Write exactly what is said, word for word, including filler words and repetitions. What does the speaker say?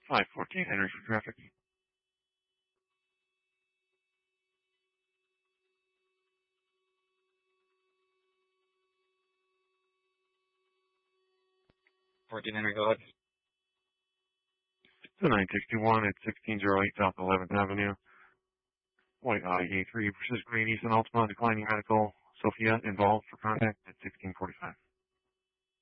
five fourteen Henry for traffic. fourteen Henry, go ahead. So nine sixty-one at sixteen oh eight South eleventh Avenue. White Audi A three versus Green Eastern Altima declining medical. Sophia involved for contact at sixteen forty-five.